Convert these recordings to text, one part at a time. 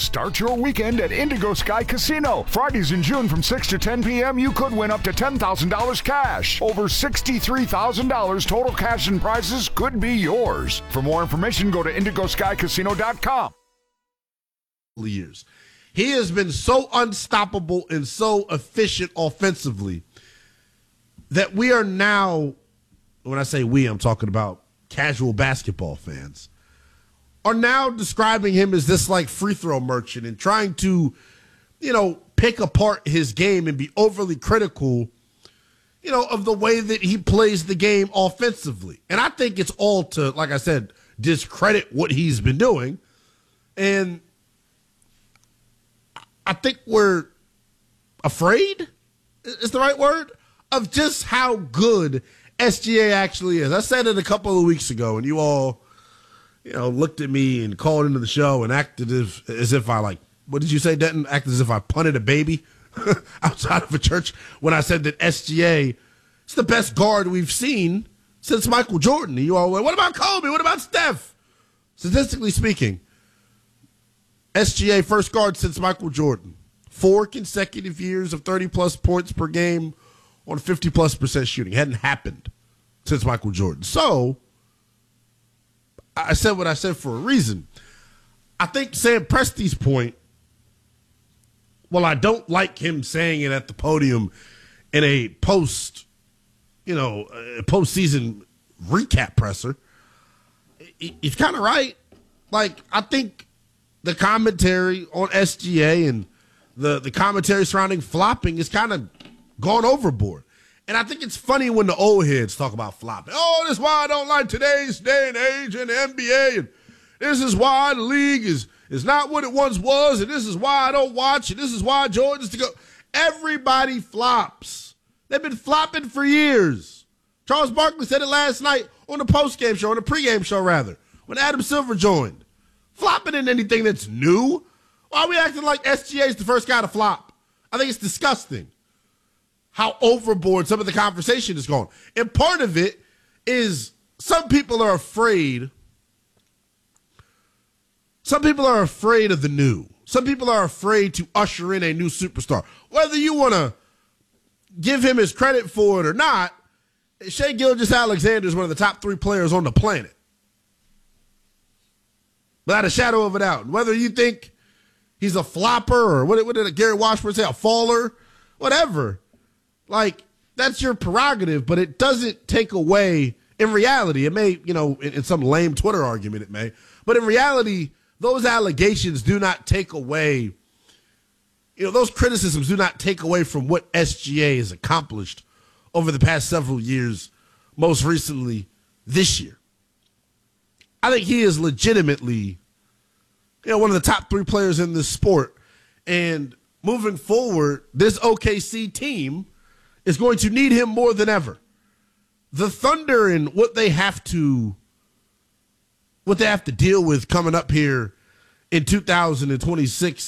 Start your weekend at Indigo Sky Casino. Fridays in June from 6 to 10 p.m., you could win up to $10,000 cash. Over $63,000 total cash and prizes could be yours. For more information, go to IndigoSkyCasino.com. Years. He has been so unstoppable and so efficient offensively that we are now, when I say we, I'm talking about casual basketball fans, are now describing him as this like free throw merchant and trying to, pick apart his game and be overly critical, of the way that he plays the game offensively. And I think it's all to, like I said, discredit what he's been doing. And I think we're afraid, is the right word, of just how good SGA actually is. I said it a couple of weeks ago, and you all, looked at me and called into the show and acted as if I, what did you say, Denton? Acted as if I punted a baby outside of a church when I said that SGA is the best guard we've seen since Michael Jordan. And you all went, what about Kobe? What about Steph? Statistically speaking, SGA first guard since Michael Jordan. 4 consecutive years of 30-plus points per game on 50-plus% shooting. Hadn't happened since Michael Jordan. So, I said what I said for a reason. I think Sam Presti's point, well, I don't like him saying it at the podium in a postseason recap presser. He's kind of right. I think the commentary on SGA and the commentary surrounding flopping is kind of gone overboard. And I think it's funny when the old heads talk about flopping. Oh, this is why I don't like today's day and age in the NBA. And this is why the league is not what it once was. And this is why I don't watch. And this is why Jordan's to go. Everybody flops. They've been flopping for years. Charles Barkley said it last night on the postgame show, on the pregame show rather, when Adam Silver joined. Flopping isn't anything that's new. Why are we acting like SGA is the first guy to flop? I think it's disgusting how overboard some of the conversation is going. And part of it is some people are afraid. Some people are afraid of the new. Some people are afraid to usher in a new superstar. Whether you want to give him his credit for it or not, Shai Gilgeous-Alexander is one of the top 3 players on the planet. Without a shadow of a doubt. Whether you think he's a flopper or what did Gary Washburn say, a faller, whatever. That's your prerogative, but it doesn't take away, in reality, it may, in some lame Twitter argument it may, but in reality, those allegations do not take away, those criticisms do not take away from what SGA has accomplished over the past several years, most recently this year. I think he is legitimately, one of the top 3 players in this sport. And moving forward, this OKC team is going to need him more than ever. The Thunder and what they have to deal with coming up here in 2026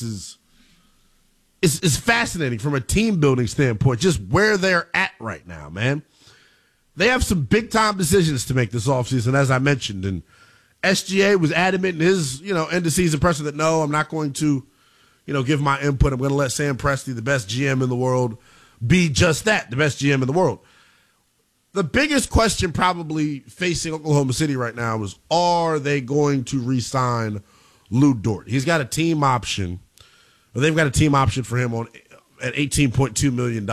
is fascinating from a team building standpoint, just where they're at right now, man. They have some big time decisions to make this offseason, as I mentioned, and SGA was adamant in his, end of season presser that no, I'm not going to, give my input. I'm going to let Sam Presti, the best GM in the world, be just that, the best GM in the world. The biggest question probably facing Oklahoma City right now is, are they going to re-sign Lou Dort? He's got a team option. Or they've got a team option for him at $18.2 million.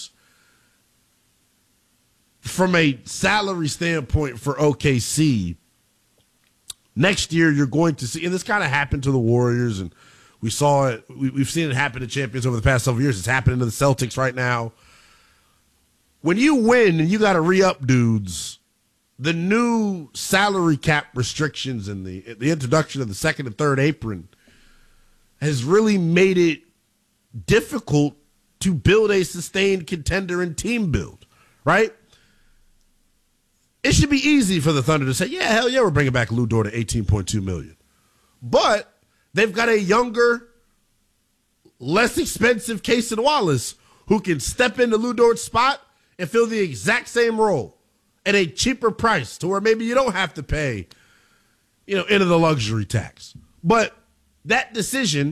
From a salary standpoint for OKC, next year you're going to see, and this kind of happened to the Warriors, and we saw it. We've seen it happen to champions over the past several years. It's happening to the Celtics right now. When you win and you got to re-up dudes, the new salary cap restrictions and the introduction of the second and third apron has really made it difficult to build a sustained contender and team build, right? It should be easy for the Thunder to say, yeah, hell yeah, we're bringing back Lou Dort at $18.2 million. But they've got a younger, less expensive Cason Wallace who can step into Lou Dort's spot and fill the exact same role at a cheaper price to where maybe you don't have to pay, into the luxury tax. But that decision